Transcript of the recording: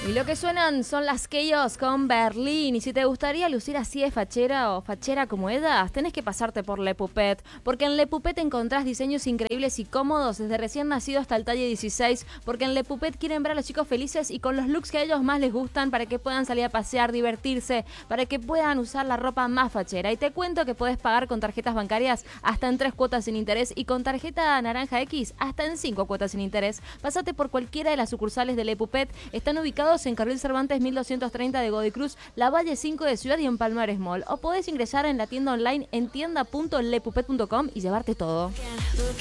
Y lo que suenan son las Chaos con Berlín. Y si te gustaría lucir así de fachera o fachera como ellas, tenés que pasarte por Le Puppet. Porque en Le Puppet encontrás diseños increíbles y cómodos desde recién nacido hasta el talle 16. Porque en Le Puppet quieren ver a los chicos felices y con los looks que a ellos más les gustan para que puedan salir a pasear, divertirse, para que puedan usar la ropa más fachera. Y te cuento que podés pagar con tarjetas bancarias hasta en 3 cuotas sin interés y con tarjeta Naranja X hasta en 5 cuotas sin interés. Pásate por cualquiera de las sucursales de Le Puppet. Están ubicados en Carril Cervantes 1230 de Godoy Cruz, La Valle 5 de Ciudad y en Palmares Mall. O podés ingresar en la tienda online en tienda.lepuppet.com y llevarte todo.